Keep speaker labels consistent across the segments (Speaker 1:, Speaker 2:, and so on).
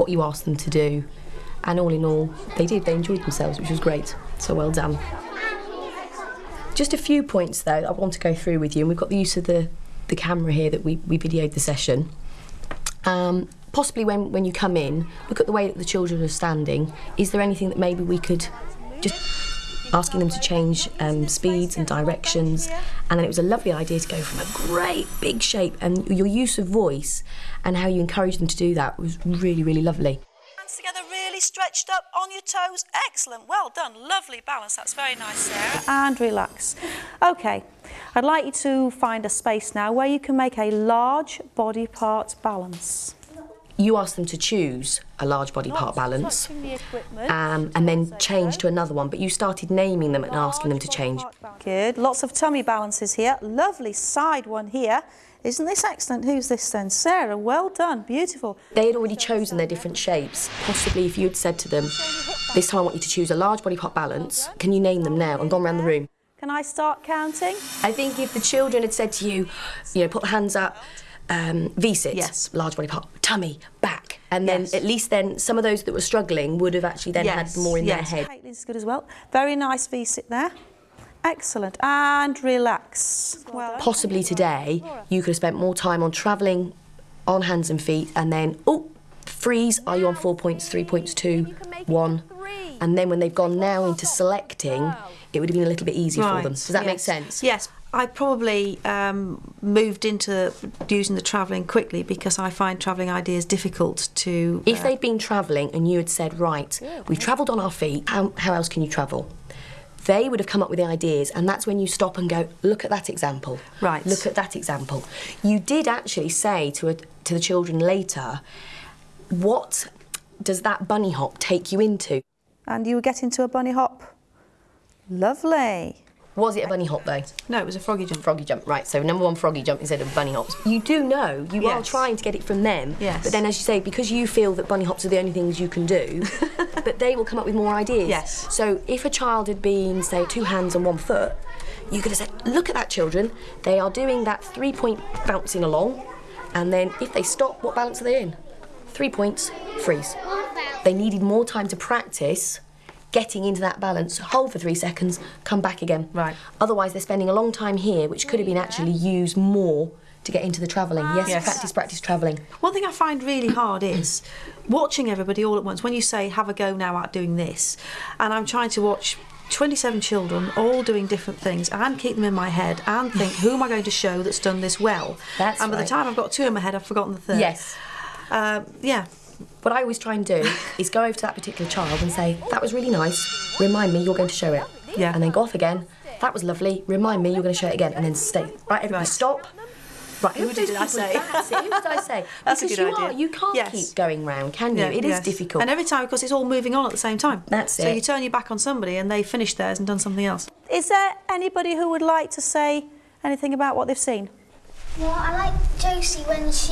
Speaker 1: what you asked them to do. And all in all, they did. They enjoyed themselves, which was great. So well done. Just a few points, though, I want to go through with you. And we've got the use of the camera here that we videoed the session. Possibly when you come in, look at the way that the children are standing. Is there anything that maybe we could just asking them to change speeds and directions? And then it was a lovely idea to go from a great big shape, and your use of voice and how you encouraged them to do that was really, really lovely.
Speaker 2: Hands together, really stretched up on your toes. Excellent, well done, lovely balance. That's very nice, Sarah. And relax. Okay, I'd like you to find a space now where you can make a large body part balance.
Speaker 1: You asked them to choose a large body part balance and then change to another one, but you started naming them and asking them to change.
Speaker 2: Good, lots of tummy balances here. Lovely side one here. Isn't this excellent? Who's this then? Sarah, well done, beautiful.
Speaker 1: They had already chosen their different shapes. Possibly if you had said to them, this time I want you to choose a large body part balance, can you name them now, and gone around the room?
Speaker 2: Can I start counting?
Speaker 1: I think if the children had said to you, put the hands up, V-sit,
Speaker 2: yes.
Speaker 1: Large body part, tummy, back, and then at least then some of those that were struggling would have actually then had more in their head.
Speaker 2: Caitlin's good as well. Very nice V-sit there. Excellent. And relax. Well,
Speaker 1: possibly today you could have spent more time on travelling on hands and feet, and then, freeze, are you on 4 points, 3 points, 2, 1? And then when they've gone now into selecting, it would have been a little bit easier for them. Does that make sense?
Speaker 2: Yes. I probably moved into using the travelling quickly because I find travelling ideas difficult to...
Speaker 1: If they'd been travelling and you had said, right, we've travelled on our feet, how else can you travel? They would have come up with the ideas, and that's when you stop and go, look at that example.
Speaker 2: Right.
Speaker 1: Look at that example. You did actually say to the children later, what does that bunny hop take you into?
Speaker 2: And you get into a bunny hop. Lovely.
Speaker 1: Was it a bunny hop, though?
Speaker 2: No, it was a froggy jump.
Speaker 1: Froggy jump, right. So number one, froggy jump instead of bunny hops. You do know, you are trying to get it from them.
Speaker 2: Yes.
Speaker 1: But then, as you say, because you feel that bunny hops are the only things you can do, but they will come up with more ideas.
Speaker 2: Yes.
Speaker 1: So if a child had been, say, 2 hands and 1 foot, you could have said, look at that, children. They are doing that 3-point bouncing along. And then if they stop, what balance are they in? 3 points, freeze. They needed more time to practice getting into that balance, hold for 3 seconds, come back again.
Speaker 2: Right.
Speaker 1: Otherwise, they're spending a long time here, which could have been actually used more to get into the travelling. Yes, practice, practice, travelling.
Speaker 2: One thing I find really hard is watching everybody all at once. When you say, have a go now at doing this, and I'm trying to watch 27 children all doing different things and keep them in my head and think, who am I going to show that's done this well? And by the time I've got 2 in my head, I've forgotten the third.
Speaker 1: Yes.
Speaker 2: Yeah.
Speaker 1: What I always try and do is go over to that particular child and say, that was really nice, remind me you're going to show it.
Speaker 2: Yeah.
Speaker 1: And then go off again, that was lovely, remind me you're going to show it again, and then stay. Right, everybody stop. Right,
Speaker 2: who did I say?
Speaker 1: That's it, who did I say?
Speaker 2: That's
Speaker 1: because
Speaker 2: a good idea.
Speaker 1: You can't keep going round, can you? It is difficult.
Speaker 2: And every time, because it's all moving on at the same time.
Speaker 1: That's it.
Speaker 2: So you turn your back on somebody and they've finished theirs and done something else. Is there anybody who would like to say anything about what they've seen?
Speaker 3: Well, I like Josie when she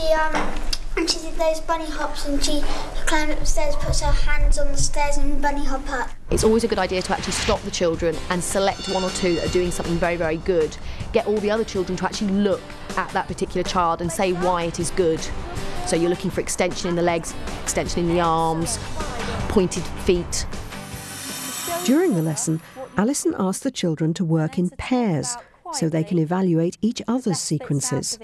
Speaker 3: did those bunny hops and she climbed up the stairs, puts her hands on the stairs and bunny hop up.
Speaker 1: It's always a good idea to actually stop the children and select 1 or 2 that are doing something very, very good. Get all the other children to actually look at that particular child and say why it is good. So you're looking for extension in the legs, extension in the arms, pointed feet.
Speaker 4: During the lesson, Alison asked the children to work in pairs so they can evaluate each other's sequences.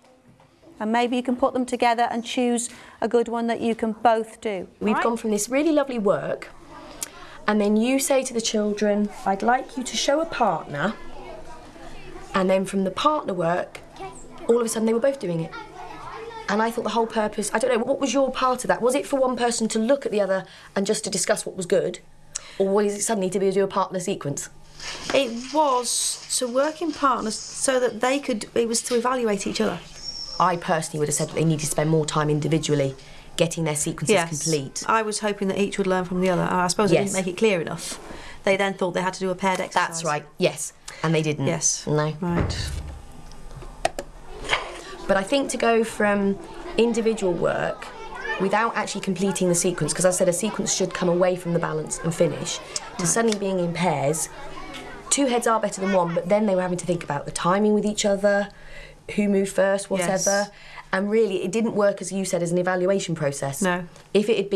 Speaker 2: And maybe you can put them together and choose a good one that you can both do.
Speaker 1: We've gone from this really lovely work, and then you say to the children, I'd like you to show a partner, and then from the partner work, all of a sudden they were both doing it. And I thought the whole purpose, I don't know, what was your part of that? Was it for one person to look at the other and just to discuss what was good? Or was it suddenly to be do a partner sequence?
Speaker 2: It was to work in partners so that they could, it was to evaluate each other.
Speaker 1: I personally would have said that they needed to spend more time individually getting their sequences complete.
Speaker 2: I was hoping that each would learn from the other. I suppose I didn't make it clear enough. They then thought they had to do a paired exercise.
Speaker 1: That's right, yes. And they didn't.
Speaker 2: Yes.
Speaker 1: No.
Speaker 2: Right.
Speaker 1: But I think to go from individual work without actually completing the sequence, because I said a sequence should come away from the balance and finish, to suddenly being in pairs, 2 heads are better than 1, but then they were having to think about the timing with each other, who moved first, whatever. And really, it didn't work, as you said, as an evaluation process.
Speaker 2: No.
Speaker 1: If it had been